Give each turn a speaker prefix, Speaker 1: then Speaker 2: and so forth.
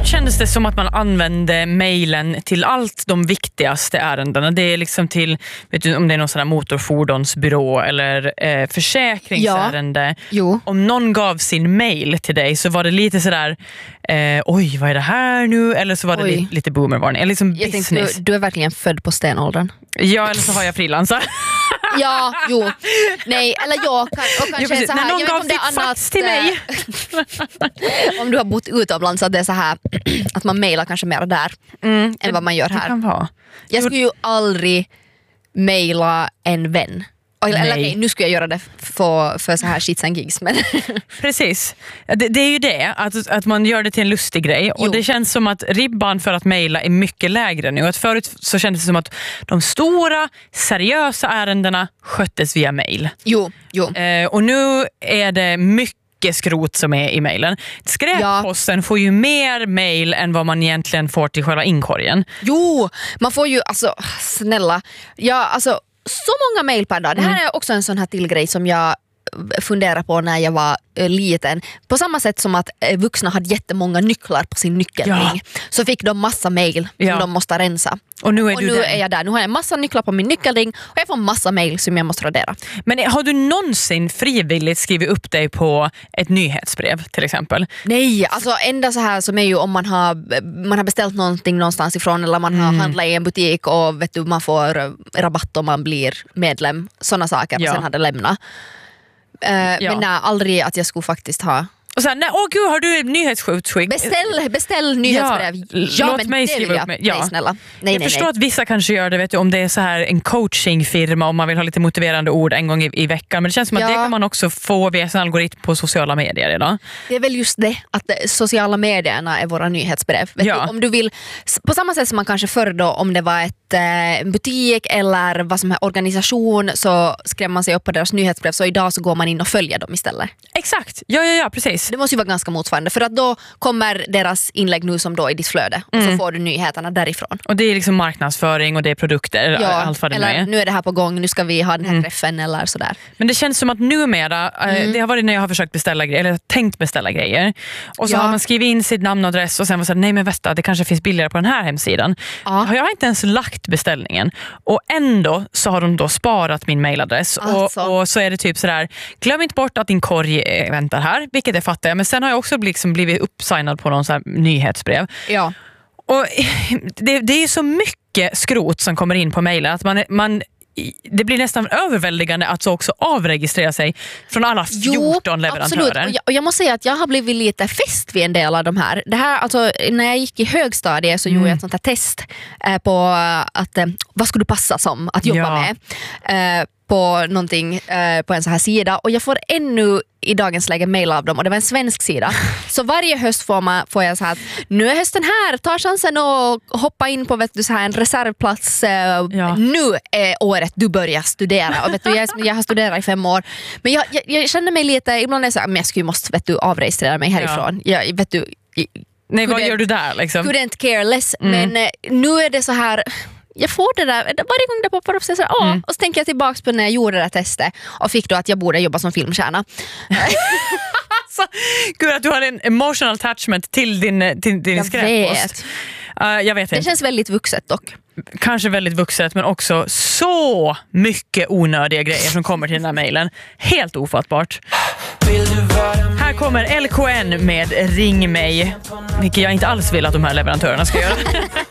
Speaker 1: kändes det som att man använde mejlen till allt de viktigaste ärendena. Det är liksom till, vet du, om det är någon sån här motorfordonsbyrå eller försäkringsärende.
Speaker 2: Jo.
Speaker 1: Om någon gav sin mejl till dig så var det lite sådär oj, vad är det här nu? Eller så var det lite boomervarning. Eller liksom
Speaker 2: Jag
Speaker 1: business.
Speaker 2: tänkte, du är verkligen född på stenåldern.
Speaker 1: Ja, eller så har jag frilansar.
Speaker 2: Ja, jo. Nej, eller jag kan, och kanske
Speaker 1: precis.
Speaker 2: så här,
Speaker 1: När någon
Speaker 2: jag vet
Speaker 1: gav
Speaker 2: om det är
Speaker 1: sitt fax till mig.
Speaker 2: Om du har bott utomlands, att det är så här att man mejlar kanske mer där än vad man gör
Speaker 1: Det
Speaker 2: här.
Speaker 1: kan vara.
Speaker 2: Jag skulle ju aldrig mejla en vän. Eller okej, nu skulle jag göra det för så här shits and gigs. Men
Speaker 1: Precis. Det är ju det, att man gör det till en lustig grej. Och det känns som att ribban för att mejla är mycket lägre nu. Att förut så kändes det som att de stora, seriösa ärendena sköttes via mejl.
Speaker 2: Jo.
Speaker 1: Och nu är det mycket skrot som är i mejlen. Skräpposten får ju mer mejl än vad man egentligen får till själva inkorgen.
Speaker 2: Jo, man får ju, alltså snälla. Ja, alltså så många mejl per dag. Det här är också en sån här till grej som jag funderar på när jag var liten. På samma sätt som att vuxna hade jättemånga nycklar på sin nyckelring, så fick de massa mejl som de måste rensa.
Speaker 1: Och nu
Speaker 2: är jag där. Nu har jag massa nycklar på min nyckelring och jag får massa mejl som jag måste radera.
Speaker 1: Men har du någonsin frivilligt skrivit upp dig på ett nyhetsbrev till exempel?
Speaker 2: Nej, alltså enda så här som är ju om man har beställt någonting någonstans ifrån, eller man har handlat i en butik och vet du, man får rabatt om man blir medlem. Såna saker och sen hade lämnat. Men nej, aldrig att jag skulle faktiskt ha.
Speaker 1: Och sen, gud, har du nyhetsskjutskick?
Speaker 2: Beställ nyhetsbrev.
Speaker 1: Låt mig skriva upp mig.
Speaker 2: Nej, snälla. Jag
Speaker 1: förstår att vissa kanske gör det, vet du, om det är så här en coachingfirma, om man vill ha lite motiverande ord en gång i veckan. Men det känns som att det kan man också få via sin algoritm på sociala medier idag.
Speaker 2: Det är väl just det, att sociala medierna är våra nyhetsbrev. Vet du, om du vill, på samma sätt som man kanske förr då, om det var en butik eller vad som är organisation, så skrev man sig upp på deras nyhetsbrev, så idag så går man in och följer dem istället.
Speaker 1: Exakt, ja, precis.
Speaker 2: Det måste ju vara ganska motsvarande, för att då kommer deras inlägg nu som då i ditt flöde och så får du nyheterna därifrån.
Speaker 1: Och det är liksom marknadsföring och det är produkter, allt vad det
Speaker 2: eller
Speaker 1: är.
Speaker 2: Nu är det här på gång, nu ska vi ha den här träffen eller sådär.
Speaker 1: Men det känns som att numera, det har varit när jag har försökt beställa grejer, eller tänkt beställa grejer, och så har man skrivit in sitt namn och adress och sen var så här, nej men vänta, det kanske finns billigare på den här hemsidan. Jag har inte ens lagt beställningen, och ändå så har de då sparat min mailadress och så är det typ sådär, glöm inte bort att din korg väntar här, vilket jag fattar. Men sen har jag också liksom blivit uppsignad på någon så här nyhetsbrev.
Speaker 2: Ja.
Speaker 1: Och det är så mycket skrot som kommer in på mejlen att man det blir nästan överväldigande att så också avregistrera sig från alla 14 leverantörer.
Speaker 2: Absolut. Och jag måste säga att jag har blivit lite fäst vid en del av de här. Det här, alltså, när jag gick i högstadiet så gjorde jag ett sånt här test på att vad skulle du passa som att jobba med på någonting på en så här sida, och jag får ännu i dagens läge mejl av dem, och det var en svensk sida. Så varje höst får jag så här, nu är hösten här, ta chansen och hoppa in på, vet du, så här en reservplats. Nu är året du börjar studera, och vet du, jag har studerat i 5 år, men jag känner mig lite, ibland är det så här, men jag skulle måste, vet du, avregistrera mig härifrån. Jag vet du,
Speaker 1: nej, vad gör du där liksom?
Speaker 2: Couldn't care less, men nu är det så här. Jag får det där, varje gång det poppar upp så här, och så tänker jag tillbaka på när jag gjorde det där testet och fick då att jag borde jobba som filmstjärna.
Speaker 1: Alltså, gud, att du har en emotional attachment till din skräppost. Jag vet inte.
Speaker 2: Det känns väldigt vuxet dock.
Speaker 1: Kanske väldigt vuxet, men också så mycket onödiga grejer som kommer till den här mejlen. Helt ofattbart. Här kommer LKN med Ring mig, vilket jag inte alls vill att de här leverantörerna ska göra.